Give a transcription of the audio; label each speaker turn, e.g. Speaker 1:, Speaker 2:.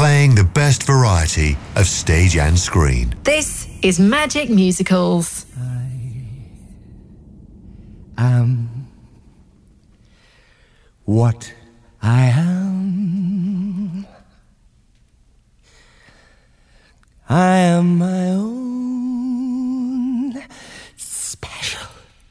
Speaker 1: playing the best variety of stage and screen.
Speaker 2: This is Magic Musicals.
Speaker 3: I am what I am. I am my own